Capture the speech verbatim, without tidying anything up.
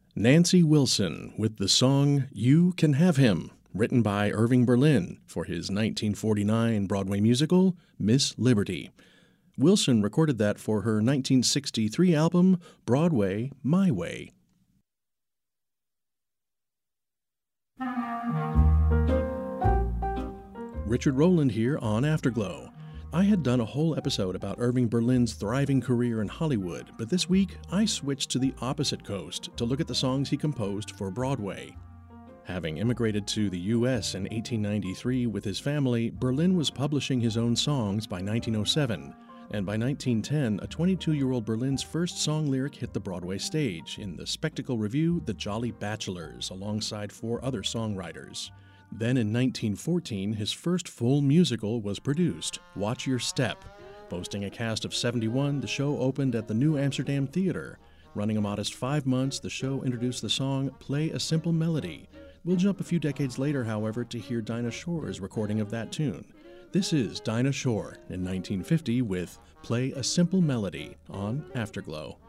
Nancy Wilson with the song You Can Have Him, written by Irving Berlin for his nineteen forty-nine Broadway musical, Miss Liberty. Wilson recorded that for her nineteen sixty-three album, Broadway My Way. Richard Rowland here on Afterglow. I had done a whole episode about Irving Berlin's thriving career in Hollywood, but this week I switched to the opposite coast to look at the songs he composed for Broadway. Having immigrated to the U S in eighteen ninety-three with his family, Berlin was publishing his own songs by nineteen oh seven, and by nineteen ten, a twenty-two-year-old Berlin's first song lyric hit the Broadway stage in the spectacle revue The Jolly Bachelors, alongside four other songwriters. Then in nineteen fourteen, his first full musical was produced, Watch Your Step. Boasting a cast of seventy-one, the show opened at the New Amsterdam Theater. Running a modest five months, the show introduced the song Play a Simple Melody. We'll jump a few decades later, however, to hear Dinah Shore's recording of that tune. This is Dinah Shore in nineteen fifty with Play a Simple Melody on Afterglow.